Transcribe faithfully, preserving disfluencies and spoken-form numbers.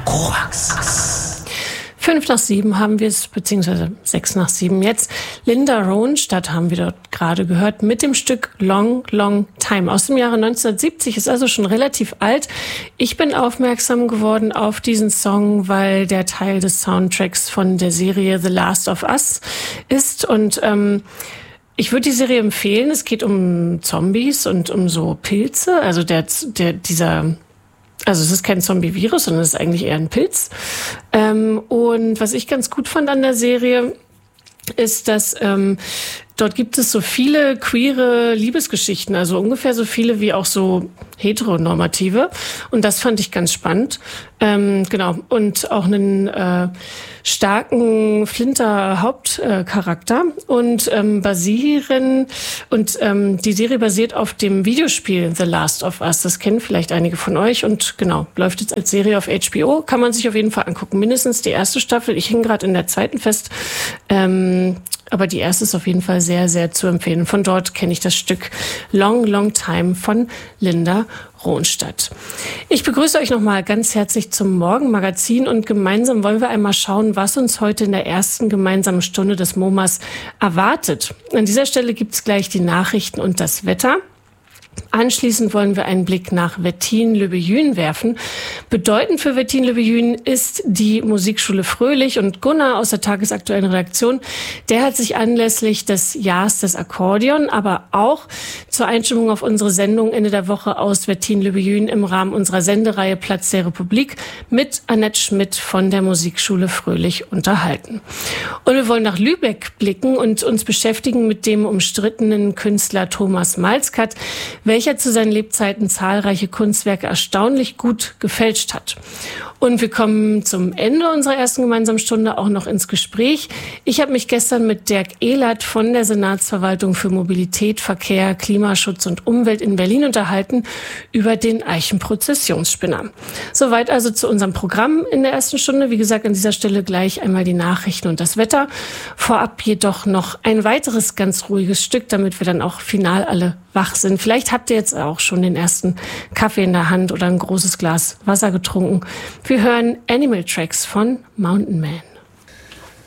Korax. Fünf nach sieben haben wir es, beziehungsweise sechs nach sieben jetzt. Linda Ronstadt haben wir dort gerade gehört mit dem Stück Long, Long Time aus dem Jahre neunzehnhundertsiebzig, ist also schon relativ alt. Ich bin aufmerksam geworden auf diesen Song, weil der Teil des Soundtracks von der Serie The Last of Us ist und ähm, ich würde die Serie empfehlen. Es geht um Zombies und um so Pilze, also der, der dieser... Also es ist kein Zombie-Virus, sondern es ist eigentlich eher ein Pilz. Ähm, und was ich ganz gut fand an der Serie, ist, dass ähm, dort gibt es so viele queere Liebesgeschichten, also ungefähr so viele wie auch so heteronormative. Und das fand ich ganz spannend. Ähm, genau. Und auch einen äh, starken Flinter-Hauptcharakter. Äh, und ähm, basieren, und ähm, die Serie basiert auf dem Videospiel The Last of Us. Das kennen vielleicht einige von euch. Und genau, läuft jetzt als Serie auf H B O. Kann man sich auf jeden Fall angucken. Mindestens die erste Staffel. Ich hing gerade in der zweiten fest. Ähm, Aber die erste ist auf jeden Fall sehr, sehr zu empfehlen. Von dort kenne ich das Stück Long, Long Time von Linda Ronstadt. Ich begrüße euch nochmal ganz herzlich zum Morgenmagazin und gemeinsam wollen wir einmal schauen, was uns heute in der ersten gemeinsamen Stunde des MoMAs erwartet. An dieser Stelle gibt's gleich die Nachrichten und das Wetter. Anschließend wollen wir einen Blick nach Wettin-Löbejün werfen. Bedeutend für Wettin-Löbejün ist die Musikschule Fröhlich, und Gunnar aus der tagesaktuellen Redaktion, der hat sich anlässlich des Jahres des Akkordeon, aber auch zur Einstimmung auf unsere Sendung Ende der Woche aus Wettin-Löbejün im Rahmen unserer Sendereihe Platz der Republik mit Annette Schmidt von der Musikschule Fröhlich unterhalten. Und wir wollen nach Lübeck blicken und uns beschäftigen mit dem umstrittenen Künstler Thomas Malzkat, welcher zu seinen Lebzeiten zahlreiche Kunstwerke erstaunlich gut gefälscht hat. Und wir kommen zum Ende unserer ersten gemeinsamen Stunde auch noch ins Gespräch. Ich habe mich gestern mit Dirk Ehlert von der Senatsverwaltung für Mobilität, Verkehr, Klimaschutz und Umwelt in Berlin unterhalten über den Eichenprozessionsspinner. Soweit also zu unserem Programm in der ersten Stunde. Wie gesagt, an dieser Stelle gleich einmal die Nachrichten und das Wetter. Vorab jedoch noch ein weiteres ganz ruhiges Stück, damit wir dann auch final alle wach sind. Vielleicht habt ihr jetzt auch schon den ersten Kaffee in der Hand oder ein großes Glas Wasser getrunken. Wir hören Animal Tracks von Mountain Man.